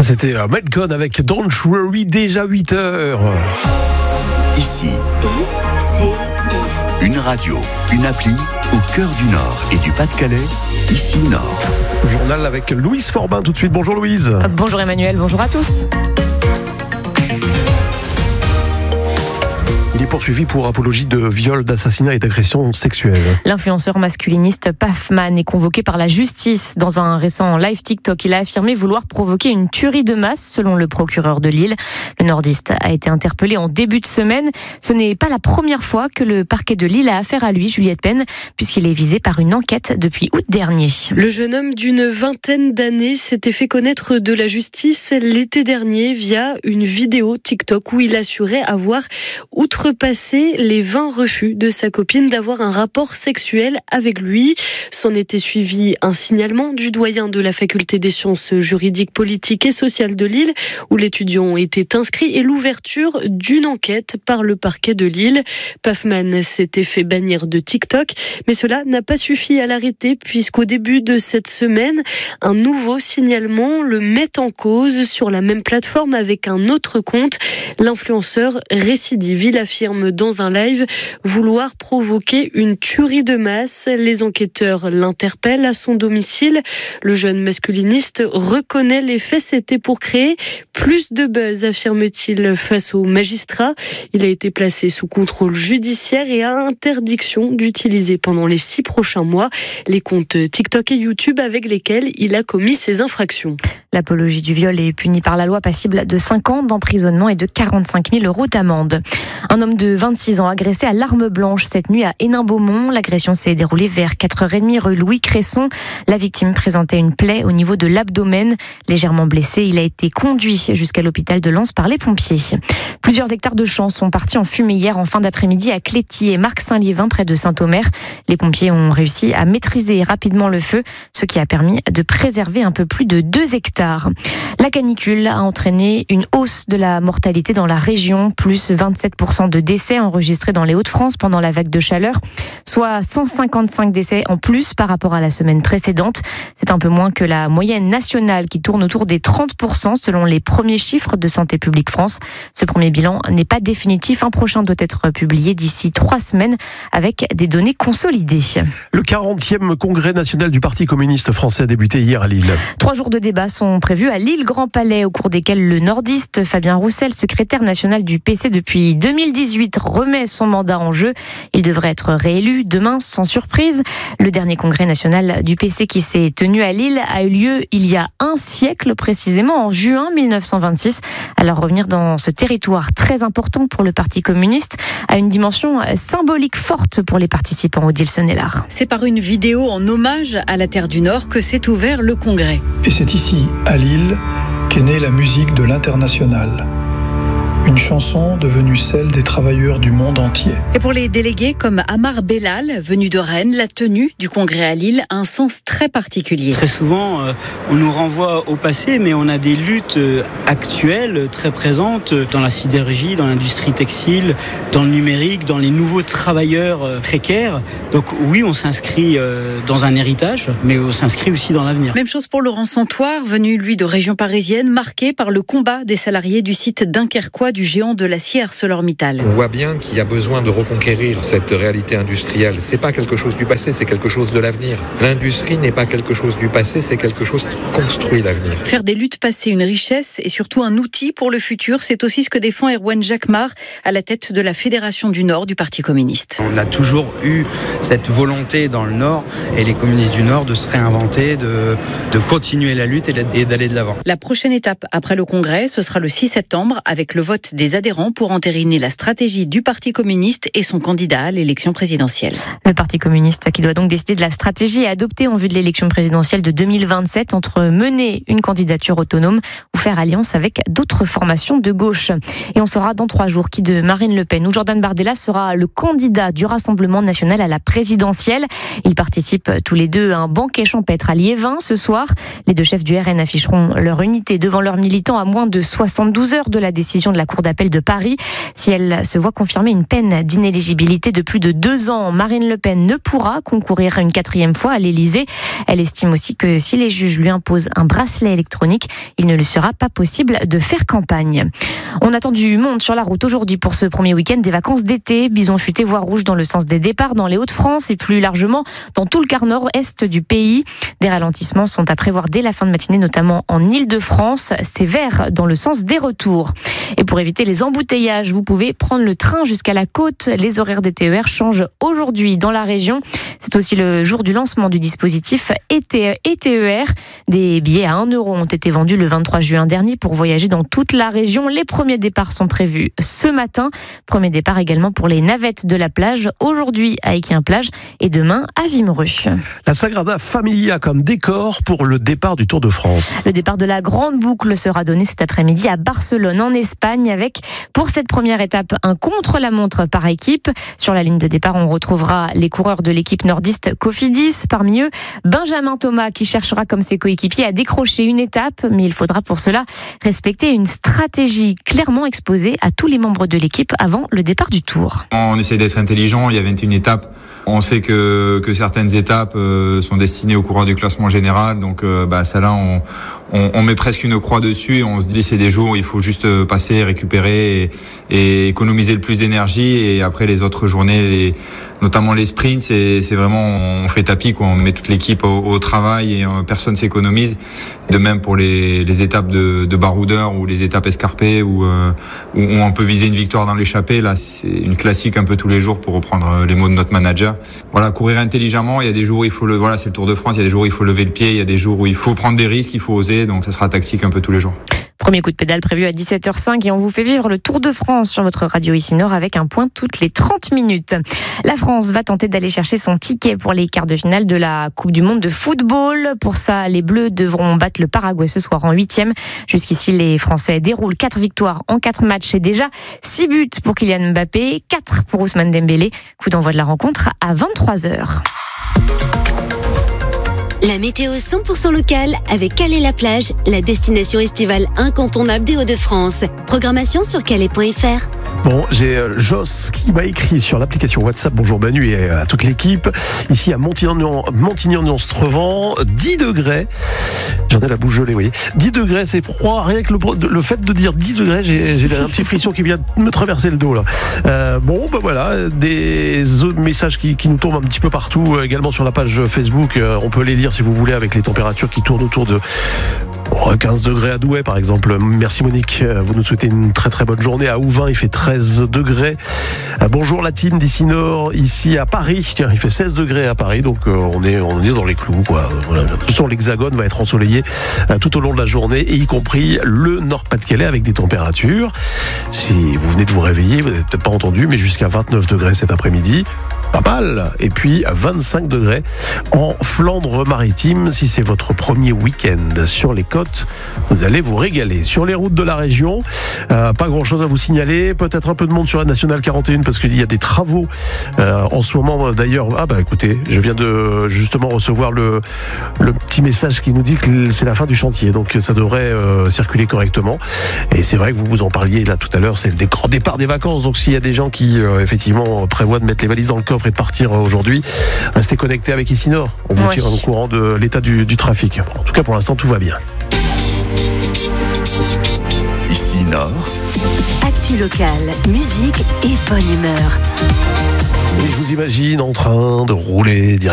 C'était Madcon avec Don't Worry, déjà 8h. Ici, une radio, une appli au cœur du Nord et du Pas-de-Calais, ici Nord. Journal avec Louise Forbin tout de suite. Bonjour Louise. Bonjour Emmanuel, bonjour à tous. Il est poursuivi pour apologie de viol, d'assassinat et d'agression sexuelle. L'influenceur masculiniste Pafman est convoqué par la justice. Dans un récent live TikTok, il a affirmé vouloir provoquer une tuerie de masse, selon le procureur de Lille. Le nordiste a été interpellé en début de semaine. Ce n'est pas la première fois que le parquet de Lille a affaire à lui, Juliette Penn, puisqu'il est visé par une enquête depuis août dernier. Le jeune homme d'une vingtaine d'années s'était fait connaître de la justice l'été dernier via une vidéo TikTok où il assurait avoir outrepassé les 20 refus de sa copine d'avoir un rapport sexuel avec lui. S'en était suivi un signalement du doyen de la faculté des sciences juridiques, politiques et sociales de Lille, où l'étudiant était inscrit, et l'ouverture d'une enquête par le parquet de Lille. Pafman s'était fait bannir de TikTok, mais cela n'a pas suffi à l'arrêter, puisqu'au début de cette semaine, un nouveau signalement le met en cause sur la même plateforme avec un autre compte. L'influenceur récidive. Il affirme dans un live vouloir provoquer une tuerie de masse. Les enquêteurs l'interpellent à son domicile. Le jeune masculiniste reconnaît les faits. C'était pour créer plus de buzz, affirme-t-il face au magistrat. Il a été placé sous contrôle judiciaire et a interdiction d'utiliser pendant les 6 prochains mois les comptes TikTok et YouTube avec lesquels il a commis ces infractions. L'apologie du viol est punie par la loi, passible de 5 ans d'emprisonnement et de 45 000 € d'amende. Un homme de 26 ans agressé à l'arme blanche cette nuit à Hénin-Beaumont. L'agression s'est déroulée vers 4h30 rue Louis Cresson. La victime présentait une plaie au niveau de l'abdomen. Légèrement blessé, il a été conduit jusqu'à l'hôpital de Lens par les pompiers. Plusieurs hectares de champs sont partis en fumée hier en fin d'après-midi à Cléty et Marc-Saint-Liévin près de Saint-Omer. Les pompiers ont réussi à maîtriser rapidement le feu, ce qui a permis de préserver un peu plus de 2 hectares. La canicule a entraîné une hausse de la mortalité dans la région, plus 27% de décès enregistrés dans les Hauts-de-France pendant la vague de chaleur, soit 155 décès en plus par rapport à la semaine précédente. C'est un peu moins que la moyenne nationale qui tourne autour des 30% selon les premiers chiffres de Santé publique France. Ce premier bilan n'est pas définitif. Un prochain doit être publié d'ici 3 semaines avec des données consolidées. Le 40e congrès national du Parti communiste français a débuté hier à Lille. 3 jours de débat sont prévus à Lille Grand Palais, au cours desquels le nordiste Fabien Roussel, secrétaire national du PC depuis 2018, remet son mandat en jeu. Il devrait être réélu demain sans surprise. Le dernier congrès national du PC qui s'est tenu à Lille a eu lieu il y a 1 siècle précisément, en juin 1926. Alors revenir dans ce territoire très important pour le Parti communiste a une dimension symbolique forte pour les participants. Odile Sonnellard. C'est par une vidéo en hommage à la Terre du Nord que s'est ouvert le congrès. Et c'est ici, à Lille, qu'est née la musique de l'Internationale. Une chanson devenue celle des travailleurs du monde entier. Et pour les délégués comme Amar Bellal, venu de Rennes, la tenue du congrès à Lille a un sens très particulier. Très souvent, on nous renvoie au passé, mais on a des luttes actuelles très présentes dans la sidérurgie, dans l'industrie textile, dans le numérique, dans les nouveaux travailleurs précaires. Donc oui, on s'inscrit dans un héritage, mais on s'inscrit aussi dans l'avenir. Même chose pour Laurent Santoire, venu lui de région parisienne, marqué par le combat des salariés du site dunkerquois du géant de l'acier ArcelorMittal. On voit bien qu'il y a besoin de reconquérir cette réalité industrielle. C'est pas quelque chose du passé, c'est quelque chose de l'avenir. L'industrie n'est pas quelque chose du passé, c'est quelque chose qui construit l'avenir. Faire des luttes passées une richesse et surtout un outil pour le futur, c'est aussi ce que défend Erwan Jacquemart à la tête de la Fédération du Nord du Parti communiste. On a toujours eu cette volonté dans le Nord et les communistes du Nord de se réinventer, de continuer la lutte et d'aller de l'avant. La prochaine étape après le congrès, ce sera le 6 septembre avec le vote des adhérents pour entériner la stratégie du Parti communiste et son candidat à l'élection présidentielle. Le Parti communiste qui doit donc décider de la stratégie à adopter en vue de l'élection présidentielle de 2027 entre mener une candidature autonome ou faire alliance avec d'autres formations de gauche. Et on saura dans 3 jours qui de Marine Le Pen ou Jordan Bardella sera le candidat du Rassemblement national à la présidentielle. Ils participent tous les deux à un banquet champêtre à Liévin ce soir. Les 2 chefs du RN afficheront leur unité devant leurs militants à moins de 72 heures de la décision de la Cour cour d'appel de Paris. Si elle se voit confirmer une peine d'inéligibilité de plus de 2 ans, Marine Le Pen ne pourra concourir une 4e fois à l'Élysée. Elle estime aussi que si les juges lui imposent un bracelet électronique, il ne lui sera pas possible de faire campagne. On attend du monde sur la route aujourd'hui pour ce premier week-end des vacances d'été. Bison futé, voie rouge dans le sens des départs dans les Hauts-de-France et plus largement dans tout le quart nord-est du pays. Des ralentissements sont à prévoir dès la fin de matinée, notamment en Île-de-France. C'est vert dans le sens des retours. Et pour éviter les embouteillages, vous pouvez prendre le train jusqu'à la côte. Les horaires des TER changent aujourd'hui dans la région. C'est aussi le jour du lancement du dispositif ETER. Des billets à 1 € ont été vendus le 23 juin dernier pour voyager dans toute la région. Les premiers départs sont prévus ce matin. Premier départ également pour les navettes de la plage. Aujourd'hui à Équien-Plage et demain à Wimereux. La Sagrada Familia comme décor pour le départ du Tour de France. Le départ de la grande boucle sera donné cet après-midi à Barcelone en Espagne avec pour cette première étape un contre-la-montre par équipe. Sur la ligne de départ, on retrouvera les coureurs de l'équipe nordiste Cofidis. Parmi eux, Benjamin Thomas qui cherchera comme ses coéquipiers à décrocher une étape, mais il faudra pour cela respecter une stratégie clairement exposée à tous les membres de l'équipe avant le départ du Tour. On essaie d'être intelligent, il y a 21 étapes. On sait que certaines étapes sont destinées aux coureurs du classement général, donc celle-là on met presque une croix dessus et on se dit c'est des jours où il faut juste passer, récupérer et économiser le plus d'énergie, et après les autres journées, notamment les sprints, c'est vraiment on fait tapis quoi, on met toute l'équipe au travail et personne s'économise. De même pour les étapes de baroudeur ou les étapes escarpées où on peut viser une victoire dans l'échappée. Là, c'est une classique un peu tous les jours pour reprendre les mots de notre manager. Voilà, courir intelligemment. Il y a des jours où c'est le Tour de France. Il y a des jours où il faut lever le pied. Il y a des jours où il faut prendre des risques, il faut oser. Donc ça sera tactique un peu tous les jours. Premier coup de pédale prévu à 17h05 et on vous fait vivre le Tour de France sur votre radio ici Nord avec un point toutes les 30 minutes. La France va tenter d'aller chercher son ticket pour les quarts de finale de la Coupe du Monde de football. Pour ça, les Bleus devront battre le Paraguay ce soir en 8e. Jusqu'ici, les Français déroulent 4 victoires en 4 matchs et déjà 6 buts pour Kylian Mbappé, 4 pour Ousmane Dembélé. Coup d'envoi de la rencontre à 23h. La météo 100% locale avec Calais-la-Plage, la destination estivale incontournable des Hauts-de-France. Programmation sur calais.fr. Bon, j'ai Joss qui m'a écrit sur l'application WhatsApp. Bonjour Manu et à toute l'équipe. Ici à Montigny-en-Strevent, 10 degrés. J'en ai la bouche gelée, vous voyez. 10 degrés, c'est froid. Rien que le fait de dire 10 degrés, j'ai un petit frisson qui vient de me traverser le dos là. Voilà, des messages qui nous tombent un petit peu partout, également sur la page Facebook. On peut les lire si vous voulez, avec les températures qui tournent autour de 15 degrés à Douai par exemple. Merci Monique, vous nous souhaitez une très très bonne journée. À Ouvin il fait 13 degrés. Bonjour la team d'ici Nord, ici à Paris, tiens, il fait 16 degrés à Paris, donc on est dans les clous quoi. Voilà. De toute façon l'Hexagone va être ensoleillé tout au long de la journée, et y compris le Nord-Pas-de-Calais avec des températures, si vous venez de vous réveiller, vous n'avez peut-être pas entendu, mais jusqu'à 29 degrés cet après-midi. Pas mal. Et puis 25 degrés en Flandre-Maritime. Si c'est votre premier week-end sur les côtes, vous allez vous régaler. Sur les routes de la région, pas grand-chose à vous signaler. Peut-être un peu de monde sur la Nationale 41 parce qu'il y a des travaux en ce moment. D'ailleurs, écoutez, je viens de justement recevoir le petit message qui nous dit que c'est la fin du chantier. Donc ça devrait circuler correctement. Et c'est vrai que vous en parliez là tout à l'heure, c'est le grand départ des vacances. Donc s'il y a des gens qui effectivement prévoient de mettre les valises dans le coffre et de partir aujourd'hui, restez connectés avec Ici Nord. On vous tient au courant de l'état du trafic. En tout cas, pour l'instant, tout va bien. Ici Nord. Actu locale, musique et bonne humeur. Et je vous imagine en train de rouler